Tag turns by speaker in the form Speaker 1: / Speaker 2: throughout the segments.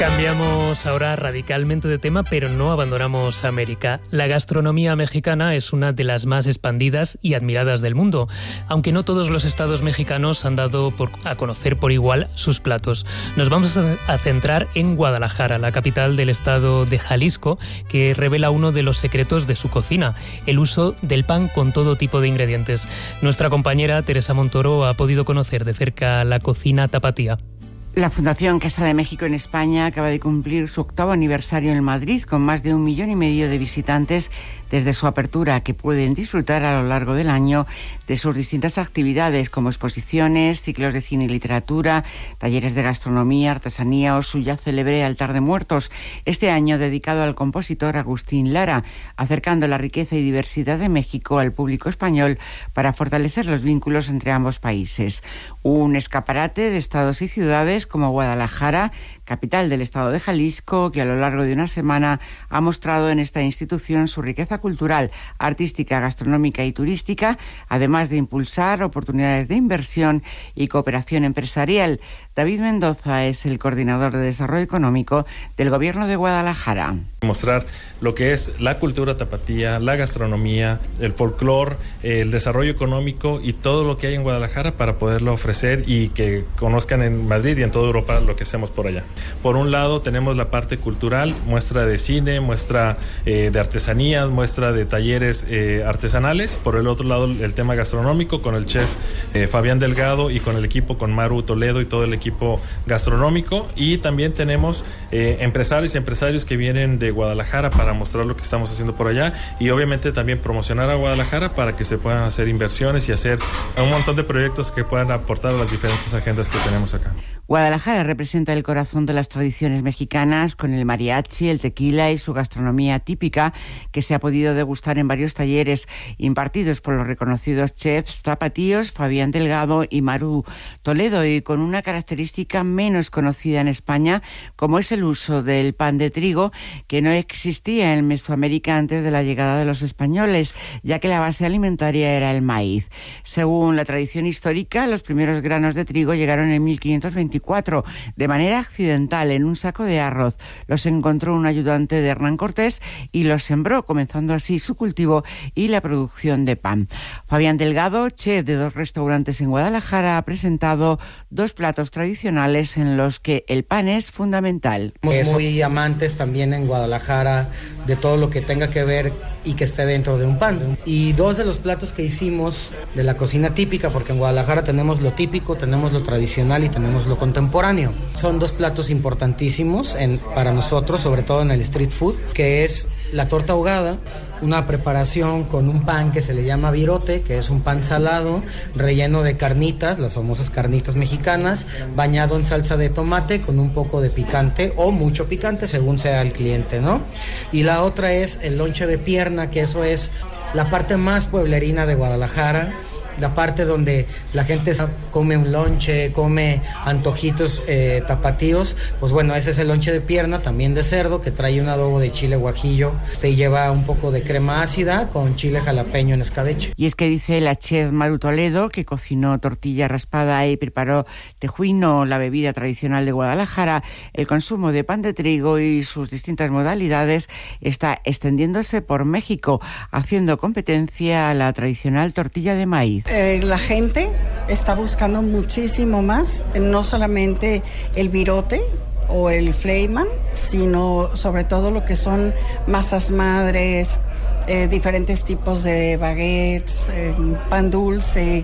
Speaker 1: Cambiamos ahora radicalmente de tema, pero no abandonamos América. La gastronomía mexicana es una de las más expandidas y admiradas del mundo, aunque no todos los estados mexicanos han dado a conocer por igual sus platos. Nos vamos a centrar en Guadalajara, la capital del estado de Jalisco, que revela uno de los secretos de su cocina, el uso del pan con todo tipo de ingredientes. Nuestra compañera Teresa Montoro ha podido conocer de cerca la cocina tapatía.
Speaker 2: La Fundación Casa de México en España acaba de cumplir su 8º aniversario en Madrid, con más de 1,5 millones de visitantes desde su apertura, que pueden disfrutar a lo largo del año de sus distintas actividades, como exposiciones, ciclos de cine y literatura, talleres de gastronomía, artesanía o su ya célebre altar de muertos, este año dedicado al compositor Agustín Lara, acercando la riqueza y diversidad de México al público español para fortalecer los vínculos entre ambos países. Un escaparate de estados y ciudades como Guadalajara, capital del estado de Jalisco, que a lo largo de una semana ha mostrado en esta institución su riqueza cultural, artística, gastronómica y turística, además de impulsar oportunidades de inversión y cooperación empresarial. David Mendoza es el coordinador de Desarrollo Económico del Gobierno de Guadalajara.
Speaker 3: Mostrar lo que es la cultura tapatía, la gastronomía, el folclore, el desarrollo económico y todo lo que hay en Guadalajara para poderlo ofrecer y que conozcan en Madrid y en toda Europa lo que hacemos por allá. Por un lado tenemos la parte cultural, muestra de cine, muestra de artesanías, muestra de talleres artesanales. Por el otro lado el tema gastronómico con el chef Fabián Delgado y con el equipo, con Maru Toledo y todo el equipo gastronómico. Y también tenemos empresarios que vienen de Guadalajara para mostrar lo que estamos haciendo por allá y obviamente también promocionar a Guadalajara para que se puedan hacer inversiones y hacer un montón de proyectos que puedan aportar a las diferentes agendas que tenemos acá.
Speaker 2: Guadalajara representa el corazón de las tradiciones mexicanas con el mariachi, el tequila y su gastronomía típica que se ha podido degustar en varios talleres impartidos por los reconocidos chefs tapatíos Fabián Delgado y Maru Toledo, y con una característica menos conocida en España, como es el uso del pan de trigo, que no existía en Mesoamérica antes de la llegada de los españoles, ya que la base alimentaria era el maíz. Según la tradición histórica, los primeros granos de trigo llegaron en 1524 de manera accidental en un saco de arroz. Los encontró un ayudante de Hernán Cortés y los sembró, comenzando así su cultivo y la producción de pan. Fabián Delgado, chef de 2 restaurantes en Guadalajara, ha presentado 2 platos tradicionales en los que el pan es fundamental.
Speaker 4: Somos muy amantes también en Guadalajara de todo lo que tenga que ver y que esté dentro de un pan. Y 2 de los platos que hicimos de la cocina típica, porque en Guadalajara tenemos lo típico, tenemos lo tradicional y tenemos lo contemporáneo. Son 2 platos importantísimos para nosotros, sobre todo en el street food, que es la torta ahogada, una preparación con un pan que se le llama virote, que es un pan salado, relleno de carnitas, las famosas carnitas mexicanas, bañado en salsa de tomate con un poco de picante o mucho picante, según sea el cliente, ¿no? Y la otra es el lonche de pierna, que eso es la parte más pueblerina de Guadalajara, la parte donde la gente come un lonche, come antojitos tapatíos. Pues bueno, ese es el lonche de pierna, también de cerdo, que trae un adobo de chile guajillo, lleva un poco de crema ácida con chile jalapeño en escabeche.
Speaker 2: Y es que dice la chef Maru Toledo, que cocinó tortilla raspada y preparó tejuino, la bebida tradicional de Guadalajara, el consumo de pan de trigo y sus distintas modalidades está extendiéndose por México, haciendo competencia a la tradicional tortilla de maíz.
Speaker 5: La gente está buscando muchísimo más, no solamente el virote o el fleiman, sino sobre todo lo que son masas madres, diferentes tipos de baguettes, pan dulce,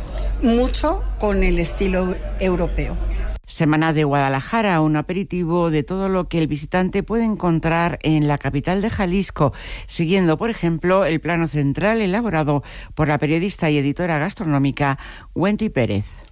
Speaker 5: mucho con el estilo europeo.
Speaker 2: Semana de Guadalajara, un aperitivo de todo lo que el visitante puede encontrar en la capital de Jalisco, siguiendo, por ejemplo, el plano central elaborado por la periodista y editora gastronómica Wendy Pérez.